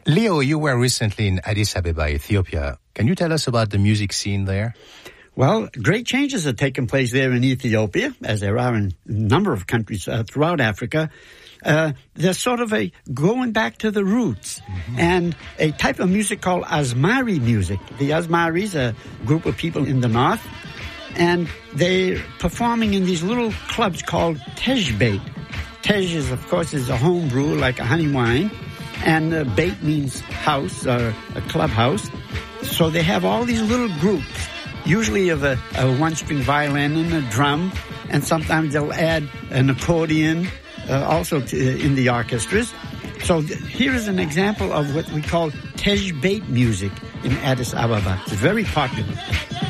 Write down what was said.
Leo, you were recently in Addis Ababa, Ethiopia. Can you tell us about the music scene there? Well, great changes have taken place there in Ethiopia, as there are in a number of countries throughout Africa. There's sort of a going back to the roots and a type of music called Asmari music. The Asmaris, a group of people in the north, and they're performing in these little clubs called Tejbeit. Tej is, of course, is a home brew, like a honey wine, and beit means house or a clubhouse. So they have all these little groups, usually of a one-string violin and a drum, and sometimes they'll add an accordion also in the orchestras. So here is an example of what we call Tejbeit music in Addis Ababa. It's very popular.